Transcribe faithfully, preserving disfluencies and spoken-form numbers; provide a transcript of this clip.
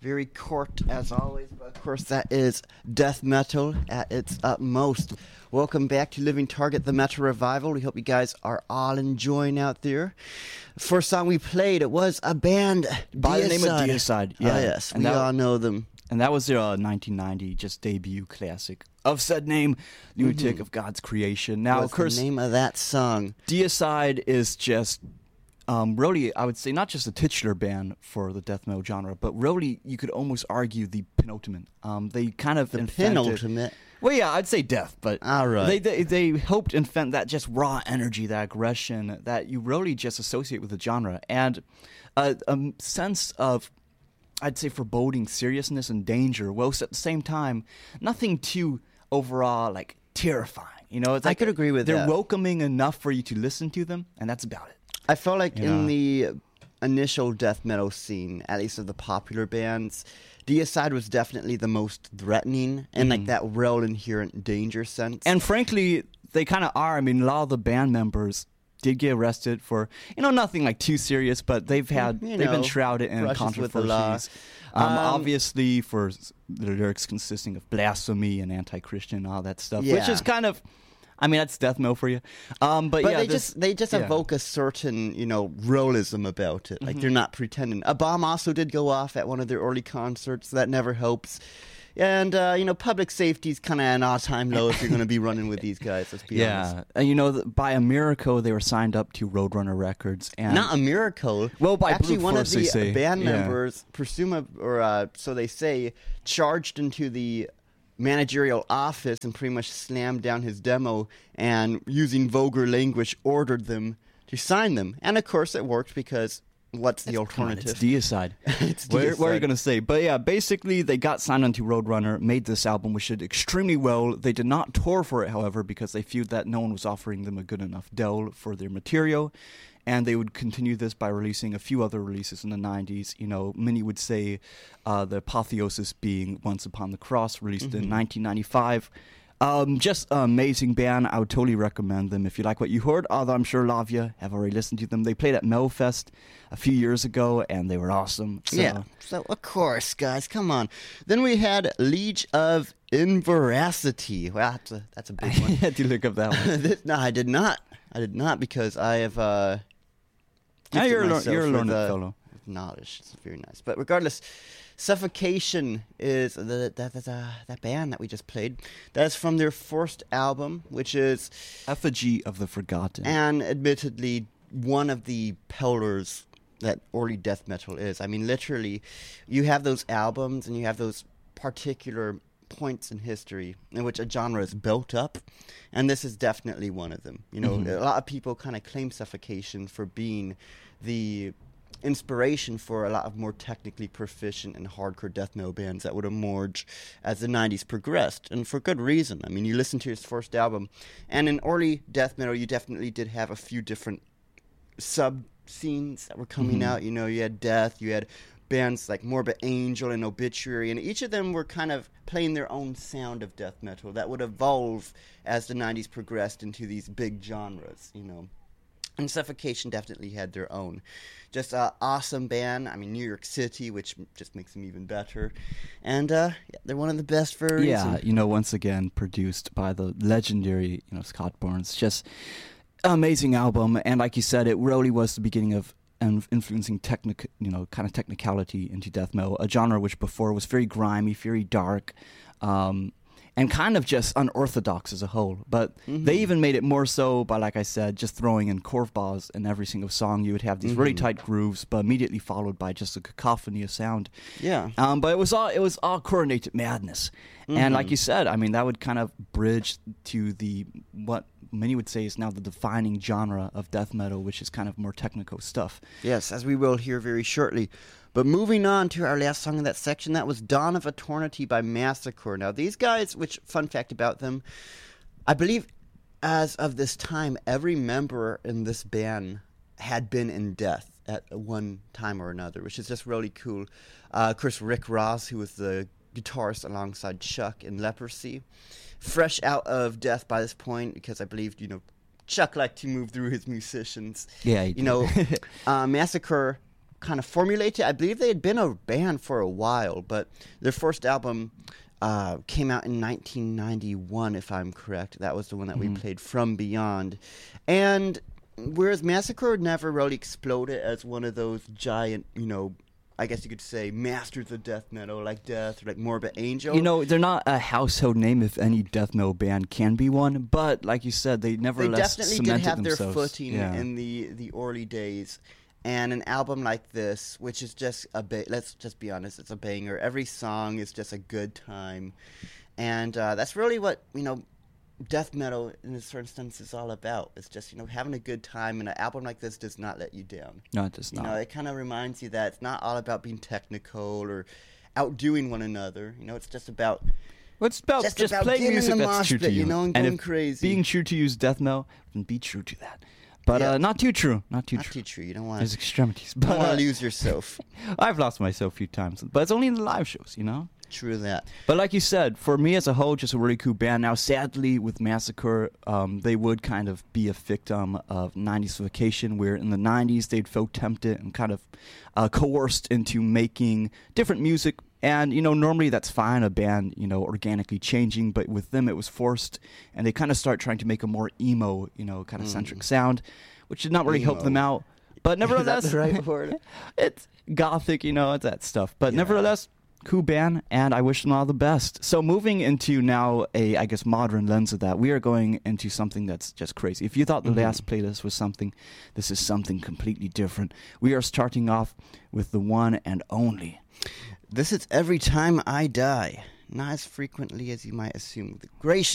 Very court as always, but of course that is death metal at its utmost. Welcome back to Living Target, the Metal Revival. We hope you guys are all enjoying out there. First song we played, it was a band by Deicide. the name of Deicide. Yeah, oh, yes, and we that, all know them. And that was their uh, nineteen ninety just debut classic of said name, Lunatic mm-hmm. of God's Creation. Now, What's of course, the name of that song? Deicide is just um, really, I would say, not just a titular band for the death metal genre, but really, you could almost argue the penultimate. Um, they kind of The invented, penultimate. Well, yeah, I'd say death, but all right. they, they they helped invent that just raw energy, that aggression that you really just associate with the genre, and a, a sense of, I'd say, foreboding seriousness and danger, whilst at the same time, nothing too overall like terrifying. You know, it's I like could agree with they're that. welcoming enough for you to listen to them, and that's about it. I felt like You in know? the initial death metal scene, at least of the popular bands, Deicide was definitely the most threatening and like that real inherent danger sense. And frankly, they kind of are. I mean, a lot of the band members did get arrested for, you know, nothing like too serious, but they've had You they've know, been shrouded in brushes with the law. controversies. Um, Um, obviously, for s- the lyrics consisting of blasphemy and anti-Christian and all that stuff, which Yeah. is kind of, I mean, that's death metal for you. Um, but, But yeah, they this- just they just yeah. evoke a certain, you know, realism about it. Like Mhm. they're not pretending. A bomb also did go off at one of their early concerts. So that never helps. And uh, you know, public safety's kind of an all-time low if you're going to be running with these guys. Let's be honest. Yeah, and you know, th- by a miracle, they were signed up to Roadrunner Records, and Not a miracle. Well, by actually, brute one force, of they the say. band Yeah. members, presuma or uh, so they say, charged into the managerial office and pretty much slammed down his demo and, using vulgar language, ordered them to sign them. And of course, it worked because what's the Come on, alternative? it's Deicide. It's What, what are you Deicide. going to say? But yeah, basically, they got signed onto Roadrunner, made this album, which did extremely well. They did not tour for it, however, because they felt that no one was offering them a good enough deal for their material. And they would continue this by releasing a few other releases in the nineties. You know, many would say uh, the apotheosis being Once Upon the Cross, released Mm-hmm. in nineteen ninety-five. Um, just an amazing band. I would totally recommend them if you like what you heard. Although I'm sure a lot of you have already listened to them. They played at Melfest a few years ago, and they were awesome. So. Yeah. So of course, guys, come on. Then we had Liege of Inveracity. Well, that's a that's a big I one. had to look up that one. This- no, I did not. I did not because I have. Uh, Now gifted you're a, lear- myself you're a with, learned uh, fellow. with knowledge. It's very nice. But regardless, Suffocation is the, that, that, uh, that band that we just played. That's from their first album, which is, Effigy of the Forgotten. and admittedly, one of the pillars that early death metal is. I mean, literally, you have those albums and you have those particular points in history in which a genre is built up, and this is definitely one of them. You know, Mhm. a lot of people kind of claim Suffocation for being the inspiration for a lot of more technically proficient and hardcore death metal bands that would emerge as the nineties progressed, and for good reason. I mean, you listen to his first album, and in early death metal, you definitely did have a few different sub scenes that were coming Mhm. out. You know, you had Death, you had bands like Morbid Angel and Obituary, and each of them were kind of playing their own sound of death metal that would evolve as the nineties progressed into these big genres, you know. And Suffocation definitely had their own. Just an awesome band. I mean, New York City, which m- just makes them even better. And uh, yeah, they're one of the best for a Yeah, reason. you know, once again produced by the legendary, you know, Scott Burns. Just amazing album, and like you said, it really was the beginning of um, influencing technic, you know, kind of technicality into death metal, a genre which before was very grimy, very dark, um, and kind of just unorthodox as a whole. But Mhm. they even made it more so by, like I said, just throwing in curveballs in every single song. You would have these really Mhm. tight grooves, but immediately followed by just a cacophony of sound. Yeah. Um, but it was all it was all coordinated madness, and like Mhm. you said, I mean that would kind of bridge to the what many would say is now the defining genre of death metal, which is kind of more technical stuff. Yes, as we will hear very shortly. But moving on to our last song in that section, that was Dawn of Eternity by Massacre. Now, these guys, which, fun fact about them, I believe as of this time, every member in this band had been in death at one time or another, which is just really cool. Uh, of course, Rick Ross, who was the guitarist alongside Chuck in Leprosy, fresh out of death by this point, because I believe, you know, Chuck liked to move through his musicians. Yeah, You know, uh, Massacre kind of formulated. I believe they had been a band for a while, but their first album uh, came out in nineteen ninety-one, if I'm correct. That was the one that mm-hmm. we played, From Beyond. And whereas Massacre never really exploded as one of those giant, you know, I guess you could say masters of death metal, like Death, or like Morbid Angel. You know, they're not a household name if any death metal band can be one, but like you said, they nevertheless They definitely cemented did have themselves. their footing yeah. in the, the early days. And an album like this, which is just a bit, let's just be honest, it's a banger. Every song is just a good time. And uh, that's really what, you know, death metal in a certain sense is all about. It's just, you know, having a good time, and an album like this does not let you down. No, it does you not. You know, it kind of reminds you that it's not all about being technical or outdoing one another. You know, it's just about well, it's about just, just about playing music that's true pit, to you, you know, and, and going if crazy. Being true to use death metal, then be true to that. But yeah. uh, not too true. Not too not true. too true. You don't want There's extremities. You don't But want uh, to lose yourself. I've lost myself a few times, but it's only in the live shows, you know. True that. But like you said, for me as a whole, just a really cool band. Now, sadly, with Massacre, um, they would kind of be a victim of nineties-ification, where in the nineties they'd feel tempted and kind of uh, coerced into making different music. And, you know, normally that's fine, a band, you know, organically changing, but with them it was forced, and they kind of start trying to make a more emo, you know, kind of mm. centric sound, which did not really emo. help them out. But nevertheless, Is that the right word? It's gothic, you know, it's that stuff. But yeah. nevertheless, cool band, and I wish them all the best. So moving into now a, I guess, modern lens of that, we are going into something that's just crazy. If you thought the mm-hmm. last playlist was something, this is something completely different. We are starting off with the one and only. This is Every Time I Die. Not as frequently as you might assume. The gracious